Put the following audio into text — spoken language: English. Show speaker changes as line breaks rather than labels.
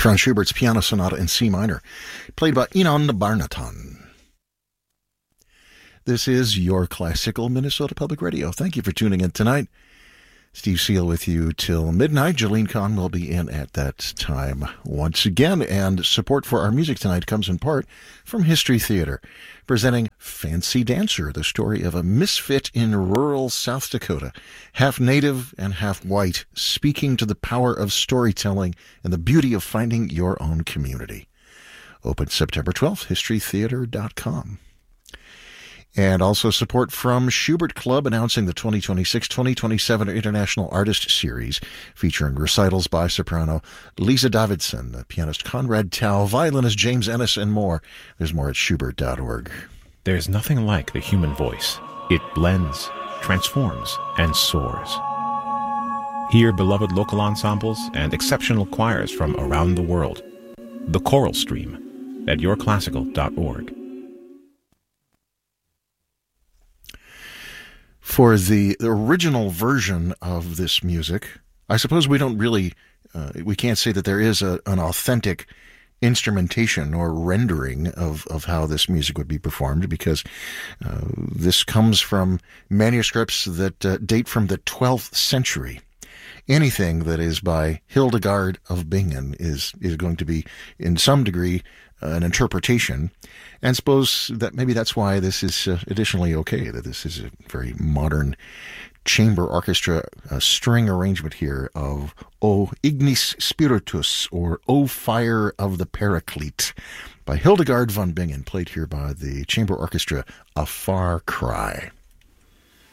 Franz Schubert's Piano Sonata in C minor, played by Inon Barnaton. This is your classical Minnesota Public Radio. Thank you for tuning in tonight. Steve Seal with you till midnight. Jolene Kahn will be in at that time once again. And support for our music tonight comes in part from History Theater, presenting Fancy Dancer, the story of a misfit in rural South Dakota, half native and half white, speaking to the power of storytelling and the beauty of finding your own community. Open September 12th, historytheater.com. And also support from Schubert Club, announcing the 2026-2027 International Artist Series, featuring recitals by soprano Lisa Davidson, pianist Conrad Tao, violinist James Ennis, and more. There's more at schubert.org.
There's nothing like the human voice. It blends, transforms, and soars. Hear beloved local ensembles and exceptional choirs from around the world. The Choral Stream at yourclassical.org.
For the original version of this music, I suppose we don't really, we can't say that there is an authentic instrumentation or rendering of how this music would be performed, because this comes from manuscripts that date from the 12th century. Anything that is by Hildegard of Bingen is going to be, in some degree, an interpretation, and suppose that maybe that's why this is additionally okay, that this is a very modern chamber orchestra string arrangement here of O Ignis Spiritus, or O Fire of the Paraclete, by Hildegard von Bingen, played here by the chamber orchestra A Far Cry.